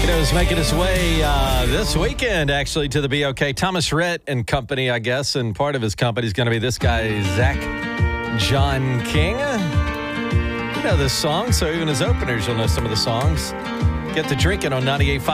Is making his way this weekend, actually, to the BOK. Thomas Rhett and company, I guess, and part of his company is going to be this guy, Zach John King. You know this song, so even as openers, you'll know some of the songs. Get to drinking on 98.5.